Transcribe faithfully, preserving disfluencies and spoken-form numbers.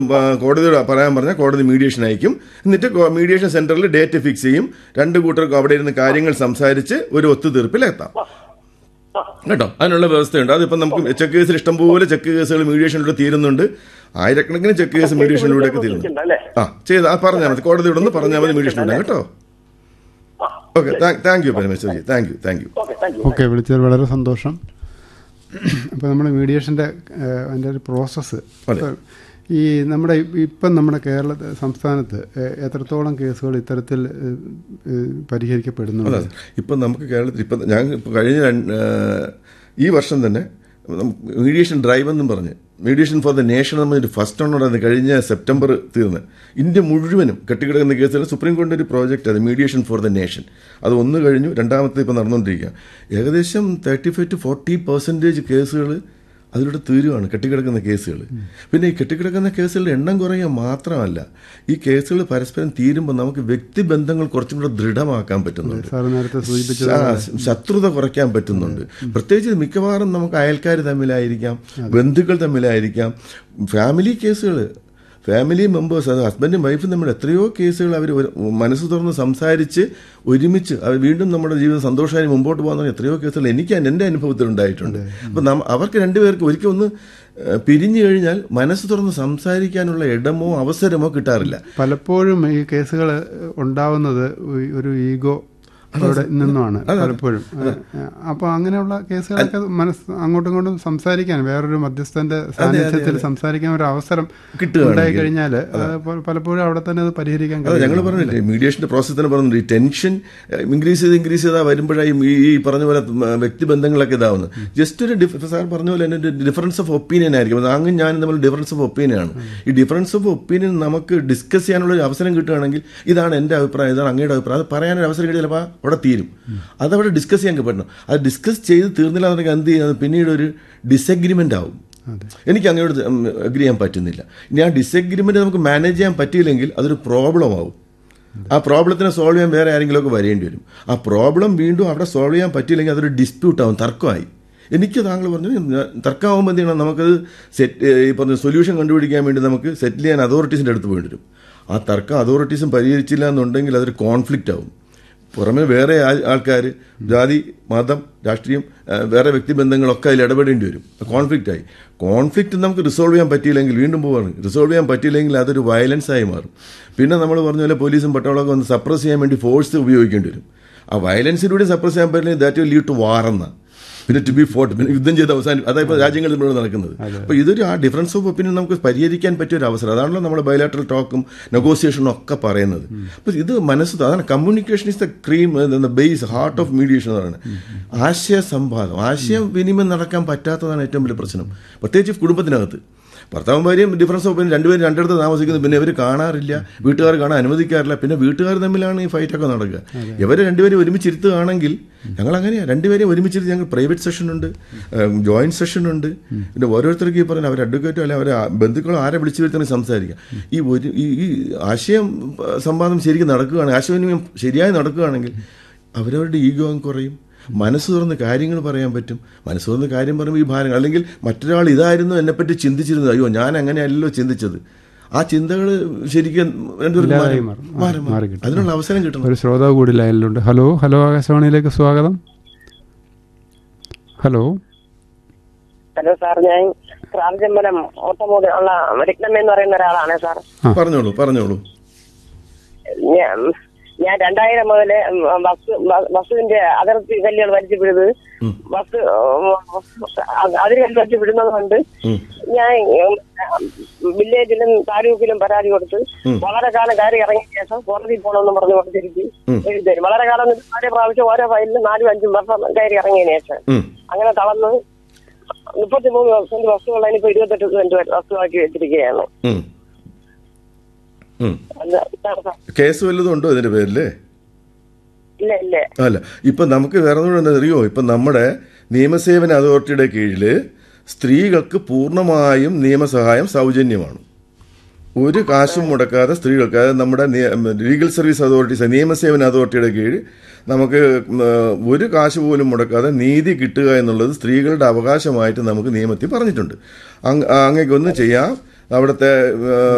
കോടതിയോട് പറയാൻ പറഞ്ഞാൽ കോടതി മീഡിയേഷൻ അയക്കും. എന്നിട്ട് മീഡിയേഷൻ സെന്ററിൽ ഡേറ്റ് ഫിക്സ് ചെയ്യും. രണ്ട് കൂട്ടർക്കും അവിടെ ഇരുന്ന് കാര്യങ്ങൾ സംസാരിച്ച് ഒരു ഒത്തുതീർപ്പിലെത്താം കേട്ടോ. അതിനുള്ള വ്യവസ്ഥയുണ്ട്. അതിപ്പോൾ നമുക്ക് ചെക്ക് കേസിൽ ഇഷ്ടംപോലെ ചെക്ക് കേസുകൾ മീഡിയേഷനിലൂടെ തീരുന്നുണ്ട്. ആയിരക്കണക്കിന് ചെക്ക് കേസ് മീഡിയേഷനിലൂടെയൊക്കെ തീരുന്നു. ആ ചെയ്ത് ആ പറഞ്ഞാൽ മതി, കോടതിയോട് ഒന്ന് പറഞ്ഞാൽ മതി, മീഡിയേഷനിലൂടെ കേട്ടോ. Okay, thank you പരമേശ്വരജി, thank you thank you okay, വിളിച്ചത് വളരെ സന്തോഷം. അപ്പോൾ നമ്മൾ മീഡിയേഷൻ്റെ അതിൻ്റെ ഒരു പ്രോസസ്സ് ഈ നമ്മുടെ ഇപ്പം നമ്മുടെ കേരള സംസ്ഥാനത്ത് എത്രത്തോളം കേസുകൾ ഇത്തരത്തിൽ പരിഹരിക്കപ്പെടുന്നുണ്ട്? ഇപ്പം നമുക്ക് കേരളത്തിൽ ഇപ്പം ഞാൻ ഇപ്പോൾ കഴിഞ്ഞ ഈ വർഷം തന്നെ മീഡിയേഷൻ ഡ്രൈവ് എന്നും പറഞ്ഞ് മീഡിയേഷൻ ഫോർ ദ നേഷൻ എന്നൊരു ഫസ്റ്റ് ഓണറായിരുന്നു കഴിഞ്ഞ സെപ്റ്റംബർ തീർന്ന്. ഇന്ത്യ മുഴുവനും കെട്ടിക്കിടക്കുന്ന കേസുകൾ സുപ്രീം കോടതി ഒരു പ്രോജക്റ്റ് അത് മീഡിയേഷൻ ഫോർ ദ നേഷൻ. അത് ഒന്ന് കഴിഞ്ഞു, രണ്ടാമത്തെ ഇപ്പം നടന്നുകൊണ്ടിരിക്കുക. ഏകദേശം thirty five to forty percentage കേസുകൾ അതിലൂടെ തീരുവാണ്, കെട്ടിക്കിടക്കുന്ന കേസുകൾ. പിന്നെ ഈ കെട്ടിക്കിടക്കുന്ന കേസുകളുടെ എണ്ണം കുറയുക മാത്രമല്ല, ഈ കേസുകൾ പരസ്പരം തീരുമ്പോൾ നമുക്ക് വ്യക്തിബന്ധങ്ങൾ കുറച്ചും കൂടെ ദൃഢമാക്കാൻ പറ്റുന്നുണ്ട്, ശത്രുത കുറയ്ക്കാൻ പറ്റുന്നുണ്ട്. പ്രത്യേകിച്ച് മിക്കവാറും നമുക്ക് അയൽക്കാർ തമ്മിലായിരിക്കാം, ബന്ധുക്കൾ തമ്മിലായിരിക്കാം, ഫാമിലി കേസുകൾ, ഫാമിലി മെമ്പേഴ്സ്, അത് ഹസ്ബൻഡും വൈഫും തമ്മിൽ എത്രയോ കേസുകൾ അവർ മനസ്സ് തുറന്ന് സംസാരിച്ച് ഒരുമിച്ച് അവർ വീണ്ടും നമ്മുടെ ജീവിതം സന്തോഷമായി മുമ്പോട്ട് പോകുന്ന എത്രയോ കേസുകൾ എനിക്ക് എൻ്റെ അനുഭവത്തിൽ ഉണ്ടായിട്ടുണ്ട്. അപ്പം അവർക്ക് രണ്ടുപേർക്ക് ഒരിക്കൽ ഒന്ന് പിരിഞ്ഞു കഴിഞ്ഞാൽ മനസ്സ് തുറന്ന് സംസാരിക്കാനുള്ള ഇടമോ അവസരമോ കിട്ടാറില്ല. പലപ്പോഴും ഈ കേസുകൾ ഉണ്ടാവുന്നത് ഒരു ഈഗോ അവിടെ നിന്നുമാണ് പലപ്പോഴും. അപ്പോൾ അങ്ങനെയുള്ള കേസുകളൊക്കെ മനസ്സ് അങ്ങോട്ടും ഇങ്ങോട്ടും സംസാരിക്കാൻ, വേറൊരു മധ്യസ്ഥന്റെ സാന്നിധ്യത്തിൽ സംസാരിക്കാൻ ഒരു അവസരം ഉണ്ടായി കഴിഞ്ഞാൽ പലപ്പോഴും അവിടെ തന്നെ അത് പരിഹരിക്കാൻ കഴിയും. ഞങ്ങൾ പറഞ്ഞില്ലേ മീഡിയേഷന്റെ പ്രോസസ് തന്നെ പറഞ്ഞിട്ടുണ്ട്, ഈ ടെൻഷൻ ഇൻക്രീസ് ചെയ്ത് ഇൻക്രീസ് ചെയ്താൽ വരുമ്പോഴായി ഈ പറഞ്ഞ പോലെ വ്യക്തിബന്ധങ്ങളൊക്കെ ഇതാവുന്നത്. ജസ്റ്റ് ഒരു സാർ പറഞ്ഞ പോലെ തന്നെ ഒരു ഡിഫറൻസ് ഓഫ് ഒപ്പീനിയൻ ആയിരിക്കും. അങ്ങ് ഞാൻ തമ്മിൽ ഡിഫറൻസ് ഓഫ് ഒപ്പീനിയൻ ആണ്. ഈ ഡിഫറൻസ് ഓഫ് ഒപ്പീനിയൻ നമുക്ക് ഡിസ്കസ് ചെയ്യാനുള്ള ഒരു അവസരം കിട്ടുകയാണെങ്കിൽ ഇതാണ് എൻ്റെ അഭിപ്രായം, ഇതാണ് അങ്ങയുടെ അഭിപ്രായം, അത് പറയാനൊരു അവസരം കിട്ടിയാൽ ചിലപ്പോൾ അവിടെ തീരും. അതവിടെ ഡിസ്കസ് ചെയ്യാൻ പറ്റണം. അത് ഡിസ്കസ് ചെയ്ത് തീർന്നില്ല എന്നുണ്ടെങ്കിൽ എന്ത് ചെയ്യുന്നത് പിന്നീട് ഒരു ഡിസഗ്രിമെന്റ് ആവും. എനിക്ക് അങ്ങോട്ട് അഗ്രി ചെയ്യാൻ പറ്റുന്നില്ല. ഇനി ആ ഡിസഗ്രിമെന്റ് നമുക്ക് മാനേജ് ചെയ്യാൻ പറ്റിയില്ലെങ്കിൽ അതൊരു പ്രോബ്ലം ആവും. ആ പ്രോബ്ലത്തിനെ സോൾവ് ചെയ്യാൻ വേറെ ആരെങ്കിലുമൊക്കെ വരേണ്ടി വരും. ആ പ്രോബ്ലം വീണ്ടും അവിടെ സോൾവ് ചെയ്യാൻ പറ്റിയില്ലെങ്കിൽ അതൊരു ഡിസ്പ്യൂട്ട് ആവും, തർക്കമായി. എനിക്ക് താങ്കൾ പറഞ്ഞു തർക്കമാകുമ്പോൾ എന്ത് ചെയ്യണം, നമുക്കത് സെറ്റ് ഈ പറഞ്ഞ സൊല്യൂഷൻ കണ്ടുപിടിക്കാൻ വേണ്ടി നമുക്ക് സെറ്റിൽ ചെയ്യാൻ അതോറിറ്റീസിൻ്റെ അടുത്ത് പോയിട്ട് വരും. ആ തർക്കം അതോറിറ്റീസും പരിഹരിച്ചില്ല എന്നുണ്ടെങ്കിൽ അതൊരു കോൺഫ്ലിക്റ്റ് ആവും. പുറമെ വേറെ ആൾക്കാർ, ജാതി, മതം, രാഷ്ട്രീയം, വേറെ വ്യക്തിബന്ധങ്ങളൊക്കെ അതിൽ ഇടപെടേണ്ടി വരും. കോൺഫ്ലിക്റ്റ് ആയി. കോൺഫ്ലിക്റ്റ് നമുക്ക് റിസോൾവ് ചെയ്യാൻ പറ്റിയില്ലെങ്കിൽ വീണ്ടും പോവാണ്. റിസോൾവ് ചെയ്യാൻ പറ്റിയില്ലെങ്കിൽ അതൊരു വയലൻസ് ആയി മാറും. പിന്നെ നമ്മൾ പറഞ്ഞ പോലെ പോലീസും പട്ടാളമൊക്കെ വന്ന് സപ്രസ് ചെയ്യാൻ വേണ്ടി ഫോഴ്സ് ഉപയോഗിക്കേണ്ടി വരും. ആ വയലൻസിലൂടെ സപ്രസ് ചെയ്യാൻ പറ്റില്ലെങ്കിൽ ദാറ്റ് വിൽ ലീഡ് ടു വാർ എന്ന പിന്നെ ടു ബി ഫോർട്ട്, പിന്നെ യുദ്ധം ചെയ്ത് അവസാനം. അതായത് രാജ്യങ്ങളിൽ ഇവിടെ നടക്കുന്നത്. അപ്പോൾ ഇതൊരു ആ ഡിഫറൻസ് ഓഫ് ഒപ്പീനിയൻ നമുക്ക് പരിഹരിക്കാൻ പറ്റിയ ഒരു അവസരം. അതാണല്ലോ നമ്മൾ ബയലാട്രൽ ടോക്കും നെഗോസിയേഷനും ഒക്കെ പറയുന്നത്. അപ്പോൾ ഇത് മനസ്സ്, അതാണ് communication is the cream, base, heart of mediation എന്ന് പറയുന്നത്. ആശയ സംവാദം, ആശയവിനിമയം നടക്കാൻ പറ്റാത്തതാണ് ഏറ്റവും വലിയ പ്രശ്നം, പ്രത്യേകിച്ച് കുടുംബത്തിനകത്ത്. ഭർത്താവും ഭാര്യയും ഡിഫറൻസ് ഓഫ് ഒപ്പീനിയൻ രണ്ടുപേരും രണ്ടിടത്ത് താമസിക്കുന്നത്, പിന്നെ ഇവർ കാണാറില്ല, വീട്ടുകാർ കാണാൻ അനുവദിക്കാറില്ല, പിന്നെ വീട്ടുകാർ തമ്മിലാണ് ഈ ഫൈറ്റൊക്കെ നടക്കുക. ഇവർ രണ്ടുപേരും ഒരുമിച്ചിരുത്തുകയാണെങ്കിൽ, ഞങ്ങൾ അങ്ങനെയാണ് രണ്ടുപേരെയും ഒരുമിച്ചിരുത്തി. ഞങ്ങൾ പ്രൈവറ്റ് സെഷൻ ഉണ്ട്, ജോയിന്റ് സെഷൻ ഉണ്ട്. പിന്നെ ഓരോരുത്തർക്ക് ഈ പറഞ്ഞാൽ അവർ അഡ്വക്കേറ്റോ അല്ലെങ്കിൽ അവരെ ബന്ധുക്കളോ ആരെ വിളിച്ചു വരുത്തണം സംസാരിക്കാം. ഈ ഒരു ഈ ആശയം സംവാദം ശരിക്കും നടക്കുകയാണെങ്കിൽ, ആശയവിനിമയം ശരിയായി നടക്കുകയാണെങ്കിൽ അവരവരുടെ ഈഗോ കുറയും, മനസ്സ് തുറന്ന് കാര്യങ്ങൾ പറയാൻ പറ്റും. മനസ്സ് തുറന്ന് കാര്യം പറയുമ്പോൾ ഈ ഭാരങ്ങൾ, അല്ലെങ്കിൽ മറ്റൊരാൾ ഇതായിരുന്നു എന്നെപ്പറ്റി ചിന്തിച്ചിരുന്നത്, അയ്യോ ഞാൻ അങ്ങനെയല്ലല്ലോ ചിന്തിച്ചത്, ആ ചിന്തകൾ ശരിക്കും അതിനുള്ള അവസരം കിട്ടണം. ഒരു ശ്രോതാവ് കൂടി ലൈനിലുണ്ട്. ഹലോ ഹലോ ആകാശവാണിയിലേക്ക് സ്വാഗതം. ഹലോ ഹലോ സാർ, ഞാൻ ക്രാന്തമ്പലം ഓട്ടമോട് ഉള്ള രത്നമ്മ എന്ന് പറയുന്ന ഒരാളാണ് സാർ. പറഞ്ഞോളൂ പറഞ്ഞോളൂ. ഞാൻ രണ്ടായിരം മുതല് ബസ് ബസ്സിന്റെ അതിർത്തി കല്ലുകൾ വലിച്ചു വിടുന്നത്, ബസ് അതിര് കല്ല് വലിച്ചു വിടുന്നത് കൊണ്ട് ഞാൻ വില്ലേജിലും താലൂക്കിലും പരാതി കൊടുത്ത് വളരെ കാലം കയറി ഇറങ്ങിയ ശേഷം കോടതി പോകണമെന്ന് പറഞ്ഞു കൊടുത്തിരിക്കും എഴുതി തരും. വളരെ കാലം ഓരോ പ്രാവശ്യം ഓരോ ഫയലിലും നാലും അഞ്ചും വർഷം കയറി ഇറങ്ങിയതിനു ശേഷം അങ്ങനെ തളർന്ന് മുപ്പത്തിമൂന്ന് സെന്റ് വസ്തുക്കളാണ് ഇപ്പൊ ഇരുപത്തെട്ട് സെന്റ് വസ്തുവാക്കി വെച്ചിരിക്കുകയാണ്. കേസ് വല്ലതും ഉണ്ടോ ഇതിന്റെ പേരില്? അല്ല, ഇപ്പൊ നമുക്ക് വേറെ എന്താ അറിയോ, ഇപ്പൊ നമ്മുടെ നിയമസേവന അതോറിറ്റിയുടെ കീഴില് സ്ത്രീകൾക്ക് പൂർണ്ണമായും നിയമസഹായം സൗജന്യമാണ്. ഒരു കാശും മുടക്കാതെ സ്ത്രീകൾക്ക്, അതായത് നമ്മുടെ ലീഗൽ സർവീസ് അതോറിറ്റീസ്, നിയമസേവന അതോറിറ്റിയുടെ കീഴിൽ നമുക്ക് ഒരു കാശ് പോലും മുടക്കാതെ നീതി കിട്ടുക എന്നുള്ളത് സ്ത്രീകളുടെ അവകാശമായിട്ട് നമുക്ക് നിയമത്തിൽ പറഞ്ഞിട്ടുണ്ട്. അങ്ങേക്കൊന്ന് ചെയ്യാം. അവിടുത്തെ